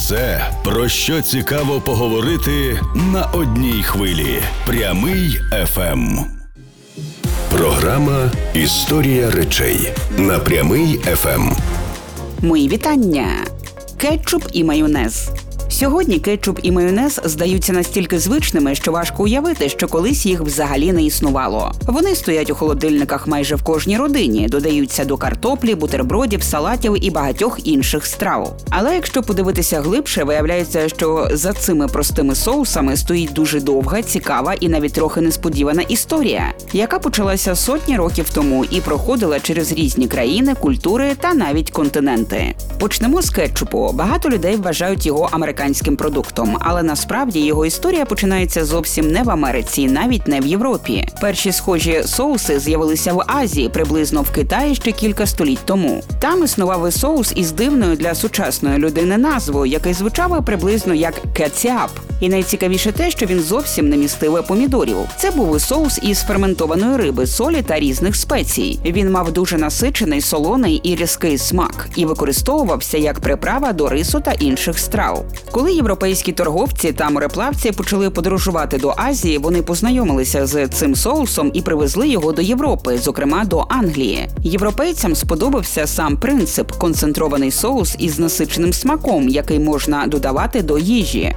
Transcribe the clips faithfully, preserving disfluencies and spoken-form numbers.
Все, про що цікаво поговорити на одній хвилі. Прямий еф ем. Програма «Історія речей» на Прямий еф ем. Мої вітання! Кетчуп і майонез. Сьогодні кетчуп і майонез здаються настільки звичними, що важко уявити, що колись їх взагалі не існувало. Вони стоять у холодильниках майже в кожній родині, додаються до картоплі, бутербродів, салатів і багатьох інших страв. Але якщо подивитися глибше, виявляється, що за цими простими соусами стоїть дуже довга, цікава і навіть трохи несподівана історія, яка почалася сотні років тому і проходила через різні країни, культури та навіть континенти. Почнемо з кетчупу. Багато людей вважають його американським продуктом, але насправді його історія починається зовсім не в Америці, навіть не в Європі. Перші схожі соуси з'явилися в Азії, приблизно в Китаї ще кілька століть тому. Там існував і соус із дивною для сучасної людини назвою, який звучав приблизно як кетчап. І найцікавіше те, що він зовсім не містив помідорів. Це був соус із ферментованої риби, солі та різних спецій. Він мав дуже насичений, солоний і різкий смак і використовувався як приправа до рису та інших страв. Коли європейські торговці та мореплавці почали подорожувати до Азії, вони познайомилися з цим соусом і привезли його до Європи, зокрема до Англії. Європейцям сподобався сам принцип – концентрований соус із насиченим смаком, який можна додавати до їжі.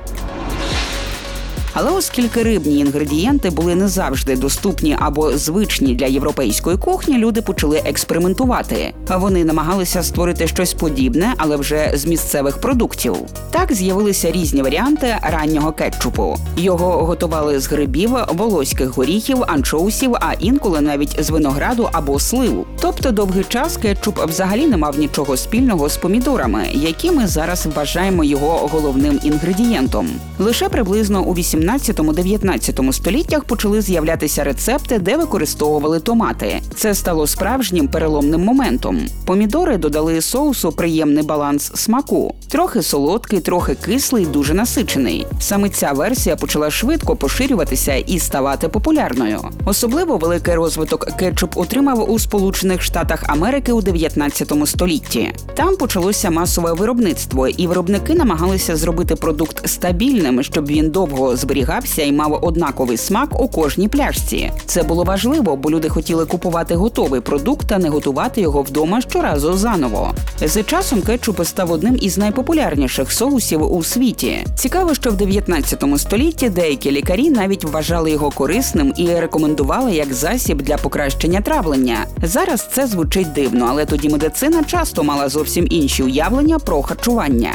Але оскільки рибні інгредієнти були не завжди доступні або звичні для європейської кухні, люди почали експериментувати. Вони намагалися створити щось подібне, але вже з місцевих продуктів. Так з'явилися різні варіанти раннього кетчупу. Його готували з грибів, волоських горіхів, анчоусів, а інколи навіть з винограду або слив. Тобто довгий час кетчуп взагалі не мав нічого спільного з помідорами, які ми зараз вважаємо його головним інгредієнтом. Лише приблизно у вісімнадцятому-дев'ятнадцятому століттях почали з'являтися рецепти, де використовували томати. Це стало справжнім переломним моментом. Помідори додали соусу приємний баланс смаку. Трохи солодкий, трохи кислий, дуже насичений. Саме ця версія почала швидко поширюватися і ставати популярною. Особливо великий розвиток кетчуп отримав у Сполучених Штатах Америки у дев'ятнадцятому столітті. Там почалося масове виробництво, і виробники намагалися зробити продукт стабільним, щоб він довго зберігався і мав однаковий смак у кожній пляшці. Це було важливо, бо люди хотіли купувати готовий продукт, а не готувати його вдома щоразу заново. З часом кетчуп став одним із найпопулярніших соусів у світі. Цікаво, що в дев'ятнадцятому столітті деякі лікарі навіть вважали його корисним і рекомендували як засіб для покращення травлення. Зараз це звучить дивно, але тоді медицина часто мала зовсім інші уявлення про харчування.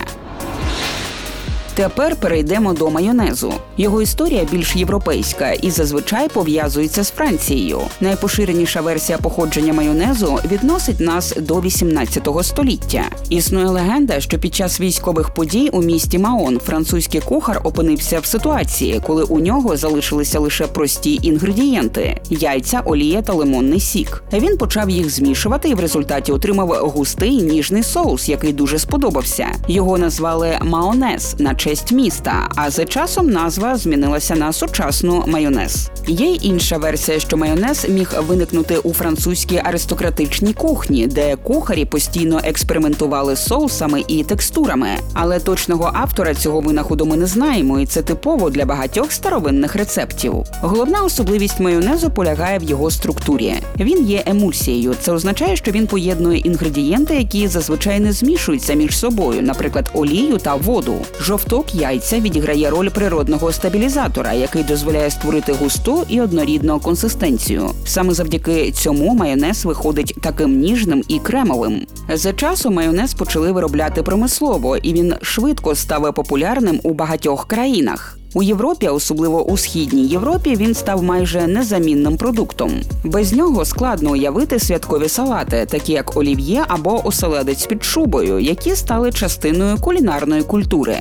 Тепер перейдемо до майонезу. Його історія більш європейська і зазвичай пов'язується з Францією. Найпоширеніша версія походження майонезу відносить нас до вісімнадцятого століття. Існує легенда, що під час військових подій у місті Маон французький кухар опинився в ситуації, коли у нього залишилися лише прості інгредієнти – яйця, олія та лимонний сік. Він почав їх змішувати і в результаті отримав густий ніжний соус, який дуже сподобався. Його назвали «маонез» на честь міста, а за часом назва змінилася на сучасну майонез. Є й інша версія, що майонез міг виникнути у французькій аристократичній кухні, де кухарі постійно експериментували з соусами і текстурами. Але точного автора цього винаходу ми не знаємо, і це типово для багатьох старовинних рецептів. Головна особливість майонезу полягає в його структурі. Він є емульсією. Це означає, що він поєднує інгредієнти, які зазвичай не змішуються між собою, наприклад, олію та воду. Жовток яйця відіграє роль природного стабілізатора, який дозволяє створити густу і однорідну консистенцію. Саме завдяки цьому майонез виходить таким ніжним і кремовим. За часом майонез почали виробляти промислово, і він швидко став популярним у багатьох країнах. У Європі, особливо у Східній Європі, він став майже незамінним продуктом. Без нього складно уявити святкові салати, такі як олів'є або оселедець під шубою, які стали частиною кулінарної культури.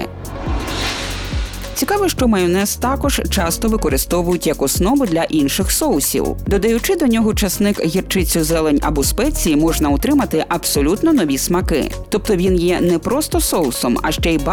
Цікаво, що майонез також часто використовують як основу для інших соусів. Додаючи до нього часник, гірчицю, зелень або спеції, можна отримати абсолютно нові смаки. Тобто він є не просто соусом, а ще й